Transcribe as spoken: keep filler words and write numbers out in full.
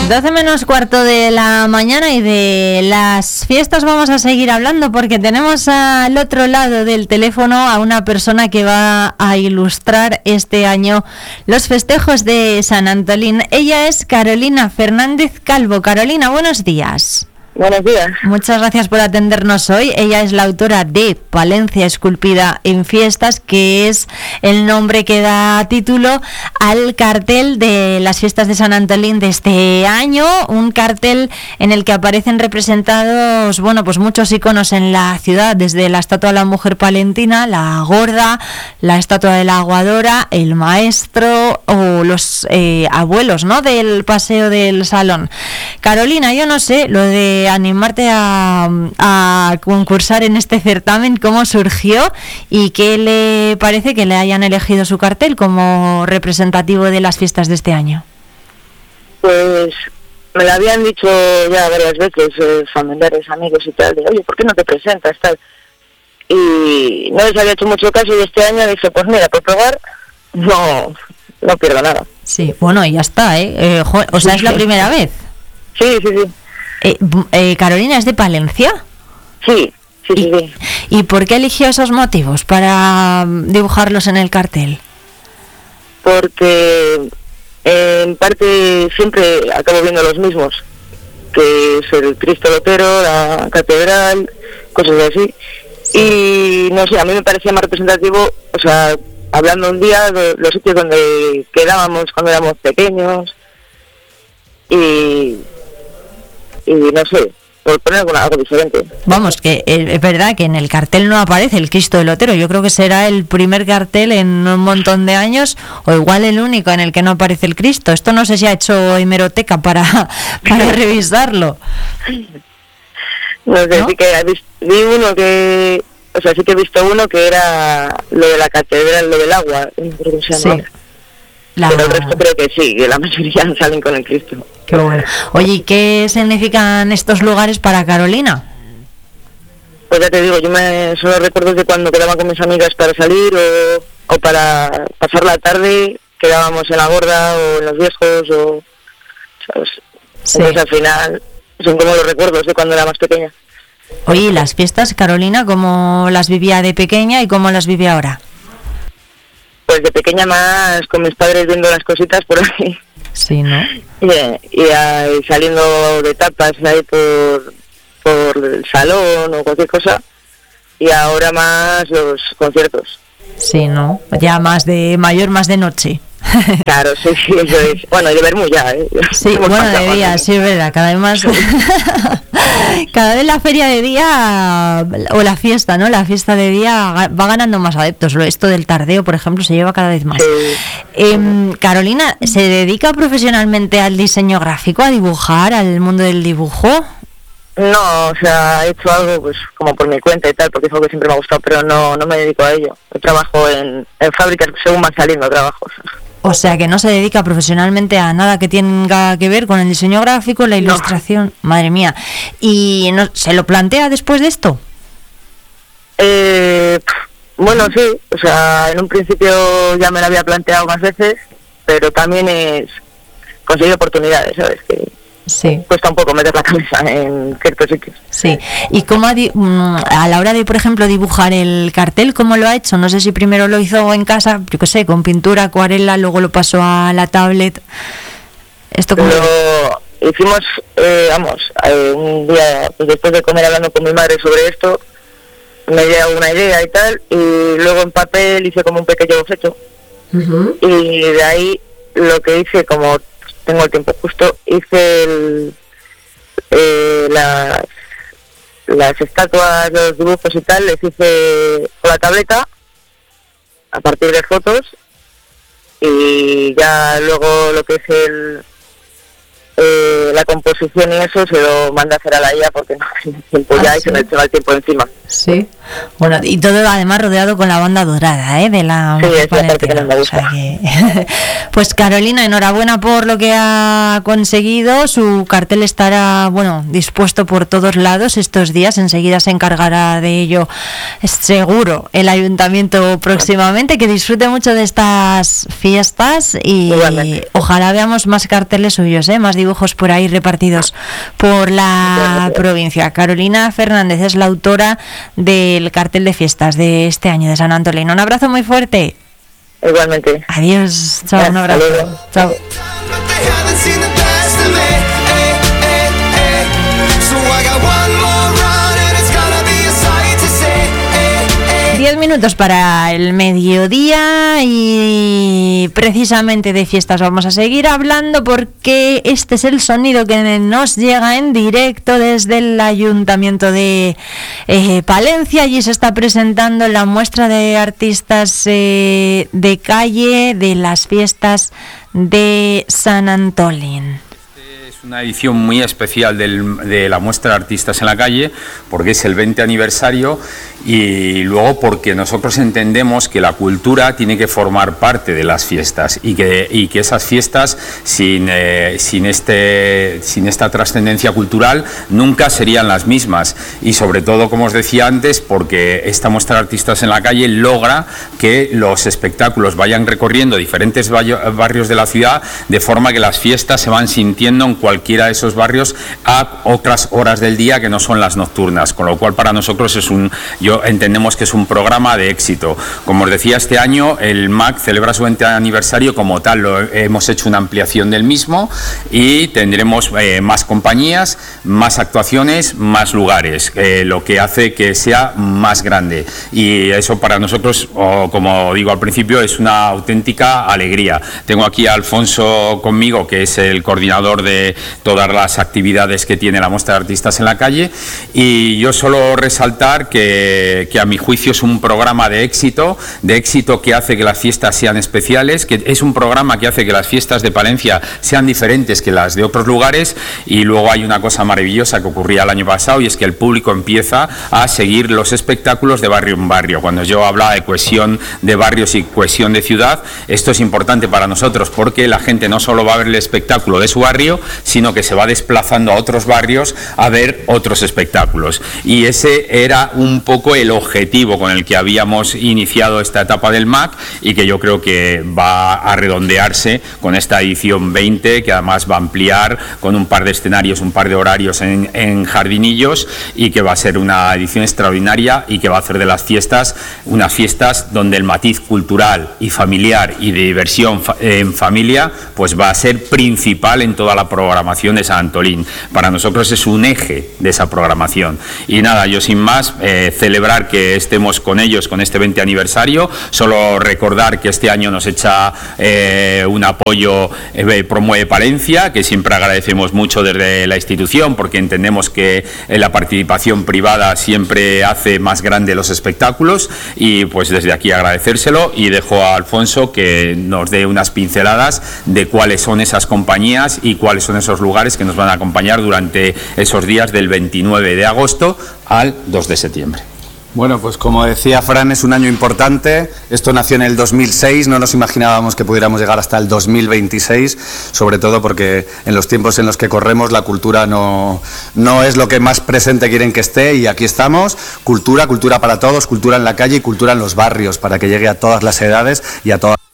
doce menos cuarto de la mañana, y de las fiestas vamos a seguir hablando porque tenemos al otro lado del teléfono a una persona que va a ilustrar este año los festejos de San Antolín. Ella es Carolina Fernández Calvo. Carolina, buenos días. Buenos días. Muchas gracias por atendernos hoy. Ella es la autora de Palencia esculpida en fiestas, que es el nombre que da título al cartel de las fiestas de San Antolín de este año, un cartel en el que aparecen representados, bueno, pues muchos iconos en la ciudad, desde la estatua de la mujer palentina, la gorda, la estatua de la aguadora, el maestro o los eh, abuelos, ¿no?, del paseo del Salón. Carolina, yo no sé, lo de animarte a, a concursar en este certamen, ¿cómo surgió y qué le parece que le hayan elegido su cartel como representativo de las fiestas de este año? Pues me lo habían dicho ya varias veces, eh, familiares, amigos y tal, de oye, ¿por qué no te presentas? Tal. Y no les había hecho mucho caso, y este año dije, pues mira, por probar, no, no pierdo nada. Sí, bueno, y ya está, ¿eh? eh jo, o sea, ¿es la primera vez? Sí, sí, sí. Eh, eh, Carolina, ¿es de Palencia? Sí, sí, sí, sí. ¿Y por qué eligió esos motivos para dibujarlos en el cartel? Porque eh, en parte siempre acabo viendo los mismos, que es el Cristo Lotero, la catedral, cosas así. Sí. Y no sé, a mí me parecía más representativo, o sea, hablando un día de los sitios donde quedábamos cuando éramos pequeños, y... y no sé, por poner alguna, algo diferente. Vamos, que es verdad que en el cartel no aparece el Cristo del Lotero. Yo creo que será el primer cartel en un montón de años, o igual el único en el que no aparece el Cristo. Esto no sé si ha hecho hemeroteca para, para revisarlo. No sé, ¿no? Sí que visto, vi uno que, o sea, sí que he visto uno que era lo de la catedral, lo del agua, creo que se llama. Sí. La... Pero el resto creo que sí, que la mayoría salen con el Cristo. Qué bueno. Oye, ¿y qué significan estos lugares para Carolina? Pues ya te digo, yo me son los recuerdos de cuando quedaba con mis amigas para salir o, o para pasar la tarde, quedábamos en la gorda o en los viejos, o ¿sabes? Sí. Entonces al final son como los recuerdos de cuando era más pequeña. Oye, ¿y las fiestas, Carolina, cómo las vivía de pequeña y cómo las vive ahora? Pues de pequeña más con mis padres viendo las cositas por ahí. Sí, ¿no? Y, y, y saliendo de tapas ahí por, por el salón o cualquier cosa. Y ahora más los conciertos. Sí, ¿no? Ya más de mayor, más de noche. Claro, sí, sí, eso es. Bueno, de vermú ya, ¿eh? Sí, bueno, de día, sí, es verdad, cada vez más... Cada vez la feria de día, o la fiesta, ¿no? La fiesta de día va ganando más adeptos. Esto del tardeo, por ejemplo, se lleva cada vez más. Sí. Eh, Carolina, ¿se dedica profesionalmente al diseño gráfico, a dibujar, al mundo del dibujo? No, o sea, he hecho algo pues como por mi cuenta y tal, porque es algo que siempre me ha gustado, pero no, no me dedico a ello. Yo trabajo en, en fábricas según van saliendo trabajos. O sea, que no se dedica profesionalmente a nada que tenga que ver con el diseño gráfico, la ilustración. No. Madre mía. ¿Y no, se lo plantea después de esto? Eh, bueno, sí. O sea, en un principio ya me lo había planteado más veces, pero también es conseguir oportunidades, ¿sabes? Que sí. Cuesta un poco meter la cabeza en ciertos sitios. Sí. ¿Y cómo ha di- a la hora de, por ejemplo, dibujar el cartel, cómo lo ha hecho? No sé si primero lo hizo en casa, yo qué sé, con pintura, acuarela, luego lo pasó a la tablet. ¿Esto cómo lo hicimos? Eh, vamos, eh, un día, pues después de comer hablando con mi madre sobre esto, me dio una idea y tal, y luego en papel hice como un pequeño boceto. Uh-huh. Y de ahí lo que hice, como tengo el tiempo justo, hice el, eh, las, las estatuas, los dibujos y tal, les hice con la tableta a partir de fotos, y ya luego lo que es el eh, la composición y eso se lo manda a hacer a la I A porque no tiene tiempo ah, ya ¿sí? Y se me echaba el tiempo encima. Sí, bueno, y todo además rodeado con la banda dorada, ¿eh? De la sí, es la parte que no me gusta. O sea que... Pues Carolina, enhorabuena por lo que ha conseguido. Su cartel estará, bueno, dispuesto por todos lados estos días. Enseguida se encargará de ello, seguro, el ayuntamiento próximamente. Que disfrute mucho de estas fiestas y igualmente. Ojalá veamos más carteles suyos, ¿eh? Más dibujos dibujos por ahí repartidos por la provincia. Carolina Fernández es la autora del cartel de fiestas de este año de San Antolín. Un abrazo muy fuerte. Igualmente. Adiós. Chao, un abrazo. Chao. Diez minutos para el mediodía y precisamente de fiestas vamos a seguir hablando porque este es el sonido que nos llega en directo desde el Ayuntamiento de eh, Palencia. Allí se está presentando la muestra de artistas eh, de calle de las fiestas de San Antolín. Es una edición muy especial del, de la muestra de artistas en la calle porque es el veinte aniversario y luego porque nosotros entendemos que la cultura tiene que formar parte de las fiestas y que, y que esas fiestas sin, eh, sin, este, sin esta trascendencia cultural nunca serían las mismas y sobre todo, como os decía antes, porque esta muestra de artistas en la calle logra que los espectáculos vayan recorriendo diferentes barrios de la ciudad de forma que las fiestas se van sintiendo en cualquiera de esos barrios a otras horas del día que no son las nocturnas, con lo cual para nosotros es un, yo entendemos que es un programa de éxito. Como os decía, este año el M A C celebra su veinte aniversario, como tal lo, hemos hecho una ampliación del mismo y tendremos eh, más compañías, más actuaciones, más lugares, eh, lo que hace que sea más grande y eso para nosotros, oh, como digo al principio, es una auténtica alegría. Tengo aquí a Alfonso conmigo, que es el coordinador de todas las actividades que tiene la muestra de artistas en la calle y yo solo resaltar que, que a mi juicio es un programa de éxito, de éxito que hace que las fiestas sean especiales, que es un programa que hace que las fiestas de Palencia sean diferentes que las de otros lugares y luego hay una cosa maravillosa que ocurría el año pasado y es que el público empieza a seguir los espectáculos de barrio en barrio. Cuando yo hablaba de cohesión de barrios y cohesión de ciudad, esto es importante para nosotros porque la gente no solo va a ver el espectáculo de su barrio, sino que se va desplazando a otros barrios a ver otros espectáculos. Y ese era un poco el objetivo con el que habíamos iniciado esta etapa del M A C y que yo creo que va a redondearse con esta edición veinte, que además va a ampliar con un par de escenarios, un par de horarios en, en Jardinillos y que va a ser una edición extraordinaria y que va a hacer de las fiestas unas fiestas donde el matiz cultural y familiar y de diversión fa en familia pues va a ser principal en toda la programación de San Antolín. Para nosotros es un eje de esa programación y nada, yo sin más eh, celebrar que estemos con ellos con este veinte aniversario, solo recordar que este año nos echa eh, un apoyo eh, Promueve Palencia, que siempre agradecemos mucho desde la institución porque entendemos que eh, la participación privada siempre hace más grande los espectáculos y pues desde aquí agradecérselo y dejo a Alfonso que nos dé unas pinceladas de cuáles son esas compañías y cuáles son esos lugares que nos van a acompañar durante esos días del veintinueve de agosto al dos de septiembre. Bueno, pues como decía Fran, es un año importante. Esto nació en el dos mil seis, no nos imaginábamos que pudiéramos llegar hasta el dos mil veintiséis, sobre todo porque en los tiempos en los que corremos la cultura no, no es lo que más presente quieren que esté y aquí estamos. Cultura, cultura para todos, cultura en la calle y cultura en los barrios, para que llegue a todas las edades y a todas